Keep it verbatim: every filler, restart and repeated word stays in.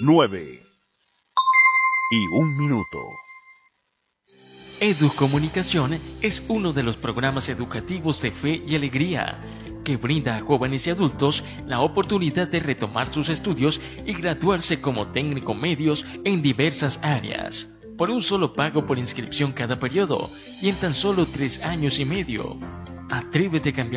nueve y un minuto. Educomunicación es uno de los programas educativos de Fe y Alegría que brinda a jóvenes y adultos la oportunidad de retomar sus estudios y graduarse como técnico medios en diversas áreas, por un solo pago por inscripción cada periodo y en tan solo tres años y medio. Atrévete a cambiar